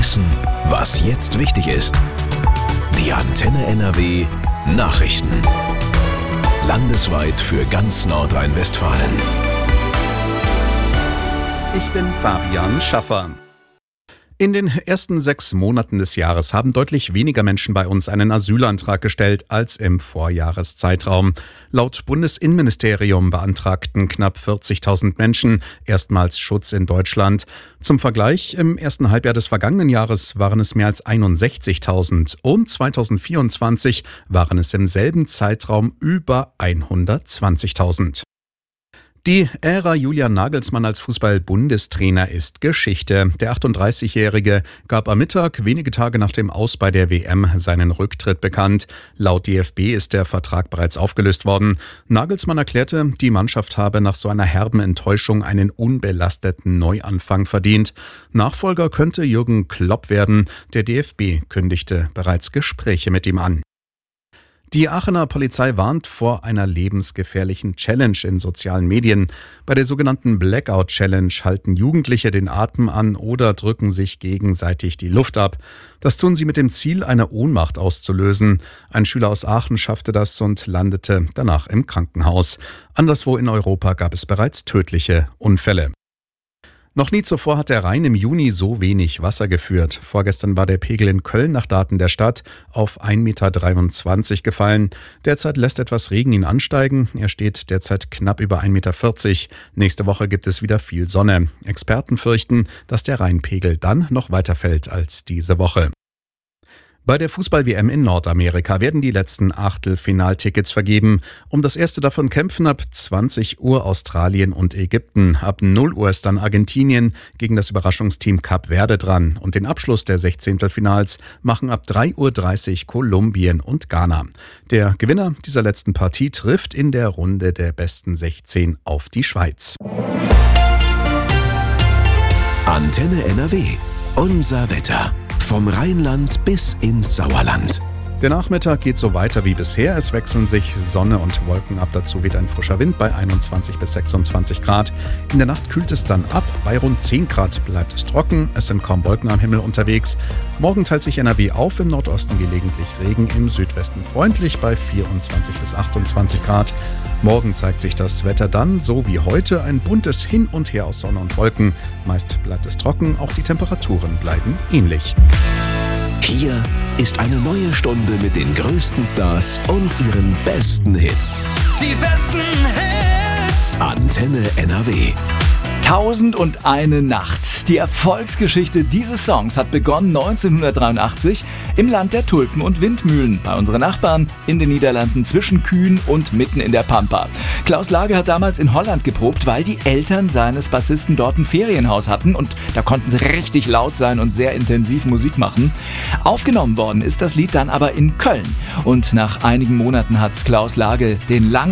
wissen, was jetzt wichtig ist. Die Antenne NRW Nachrichten. Landesweit für ganz Nordrhein-Westfalen. Ich bin Fabian Schaffer. In den ersten 6 Monaten des Jahres haben deutlich weniger Menschen bei uns einen Asylantrag gestellt als im Vorjahreszeitraum. Laut Bundesinnenministerium beantragten knapp 40.000 Menschen erstmals Schutz in Deutschland. Zum Vergleich, im ersten Halbjahr des vergangenen Jahres waren es mehr als 61.000 und 2024 waren es im selben Zeitraum über 120.000. Die Ära Julian Nagelsmann als Fußball-Bundestrainer ist Geschichte. Der 38-Jährige gab am Mittag, wenige Tage nach dem Aus bei der WM, seinen Rücktritt bekannt. Laut DFB ist der Vertrag bereits aufgelöst worden. Nagelsmann erklärte, die Mannschaft habe nach so einer herben Enttäuschung einen unbelasteten Neuanfang verdient. Nachfolger könnte Jürgen Klopp werden. Der DFB kündigte bereits Gespräche mit ihm an. Die Aachener Polizei warnt vor einer lebensgefährlichen Challenge in sozialen Medien. Bei der sogenannten Blackout-Challenge halten Jugendliche den Atem an oder drücken sich gegenseitig die Luft ab. Das tun sie mit dem Ziel, eine Ohnmacht auszulösen. Ein Schüler aus Aachen schaffte das und landete danach im Krankenhaus. Anderswo in Europa gab es bereits tödliche Unfälle. Noch nie zuvor hat der Rhein im Juni so wenig Wasser geführt. Vorgestern war der Pegel in Köln nach Daten der Stadt auf 1,23 Meter gefallen. Derzeit lässt etwas Regen ihn ansteigen. Er steht derzeit knapp über 1,40 Meter. Nächste Woche gibt es wieder viel Sonne. Experten fürchten, dass der Rheinpegel dann noch weiter fällt als diese Woche. Bei der Fußball-WM in Nordamerika werden die letzten Achtelfinaltickets vergeben. Um das erste davon kämpfen ab 20 Uhr Australien und Ägypten. Ab 0 Uhr ist dann Argentinien gegen das Überraschungsteam Kap Verde dran. Und den Abschluss der Sechzehntelfinals machen ab 3:30 Uhr Kolumbien und Ghana. Der Gewinner dieser letzten Partie trifft in der Runde der besten 16 auf die Schweiz. Antenne NRW. Unser Wetter. Vom Rheinland bis ins Sauerland. Der Nachmittag geht so weiter wie bisher. Es wechseln sich Sonne und Wolken ab. Dazu weht ein frischer Wind bei 21 bis 26 Grad. In der Nacht kühlt es dann ab. Bei rund 10 Grad bleibt es trocken. Es sind kaum Wolken am Himmel unterwegs. Morgen teilt sich NRW auf. Im Nordosten gelegentlich Regen, im Südwesten freundlich bei 24 bis 28 Grad. Morgen zeigt sich das Wetter dann, so wie heute, ein buntes Hin und Her aus Sonne und Wolken. Meist bleibt es trocken. Auch die Temperaturen bleiben ähnlich. Hier ist eine neue Stunde mit den größten Stars und ihren besten Hits. Die besten Hits! Antenne NRW. 1001 Nacht. Die Erfolgsgeschichte dieses Songs hat begonnen 1983 im Land der Tulpen und Windmühlen, bei unseren Nachbarn in den Niederlanden zwischen Kühen und mitten in der Pampa. Klaus Lage hat damals in Holland geprobt, weil die Eltern seines Bassisten dort ein Ferienhaus hatten und da konnten sie richtig laut sein und sehr intensiv Musik machen. Aufgenommen worden ist das Lied dann aber in Köln und nach einigen Monaten hat Klaus Lage den lang